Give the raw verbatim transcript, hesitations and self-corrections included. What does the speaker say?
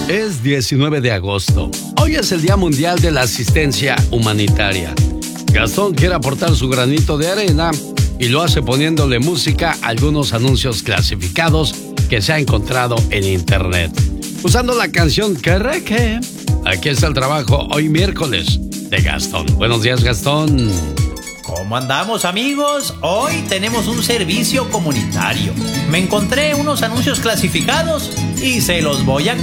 Es diecinueve de agosto. Hoy es el Día Mundial de la Asistencia Humanitaria. Gastón quiere aportar su granito de arena y lo hace poniéndole música a algunos anuncios clasificados que se ha encontrado en internet. Usando la canción Querreque. Aquí está el trabajo hoy miércoles de Gastón. Buenos días, Gastón. ¿Cómo andamos, amigos? Hoy tenemos un servicio comunitario. Me encontré unos anuncios clasificados y se los voy a